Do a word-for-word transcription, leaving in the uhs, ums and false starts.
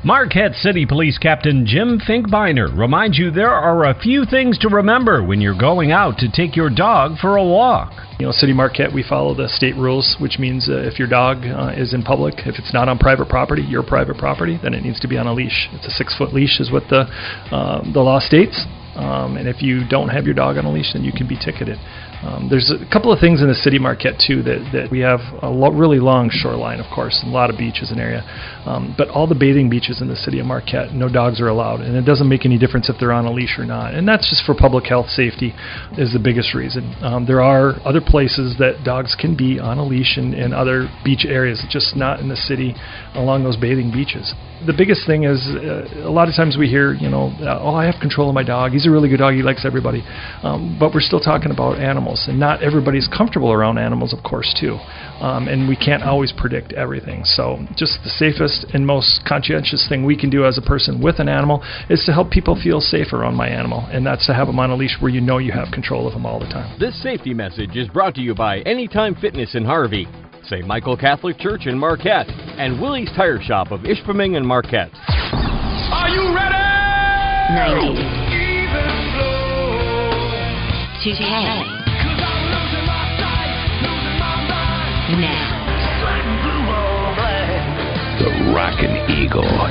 Marquette City Police Captain Jim Finkbeiner reminds you there are a few things to remember when you're going out to take your dog for a walk. You know, City Marquette, we follow the state rules, which means uh, if your dog uh, is in public, if it's not on private property, your private property, then it needs to be on a leash. It's a six-foot leash is what the uh, the law states. Um, and if you don't have your dog on a leash, then you can be ticketed. Um, there's a couple of things in the city Marquette, too, that, that we have a lo- really long shoreline, of course, and a lot of beaches in the area. Um, but all the bathing beaches in the city of Marquette, no dogs are allowed. And it doesn't make any difference if they're on a leash or not. And that's just for public health safety is the biggest reason. Um, there are other places that dogs can be on a leash in, in other beach areas, just not in the city along those bathing beaches. The biggest thing is uh, a lot of times we hear, you know, uh, oh, I have control of my dog. He's a really good dog. He likes everybody. Um, but we're still talking about animals, and not everybody's comfortable around animals, of course, too. Um, and we can't always predict everything. So just the safest and most conscientious thing we can do as a person with an animal is to help people feel safe around my animal, and that's to have them on a leash where you know you have control of them all the time. This safety message is brought to you by Anytime Fitness in Harvey, Saint Michael Catholic Church in Marquette, and Willie's Tire Shop of Ishpeming and Marquette. Are you ready? ninety. two K. Now. The Rockin' Eagle